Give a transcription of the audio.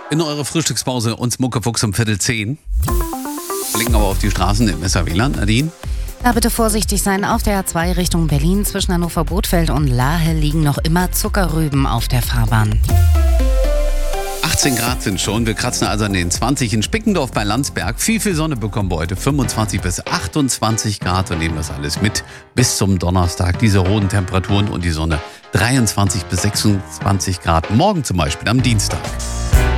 In eure Frühstückspause uns Muckefuchs um 9:45. Blicken aber auf die Straßen im Messerwieland. Nadine? Da bitte vorsichtig sein. Auf der A2 Richtung Berlin zwischen Hannover-Bothfeld und Lahe liegen noch immer Zuckerrüben auf der Fahrbahn. 18 Grad sind schon. Wir kratzen also an den 20 in Spickendorf bei Landsberg. Viel Sonne bekommen wir heute. 25 bis 28 Grad und nehmen das alles mit bis zum Donnerstag. Diese hohen Temperaturen und die Sonne. 23 bis 26 Grad. Morgen zum Beispiel am Dienstag.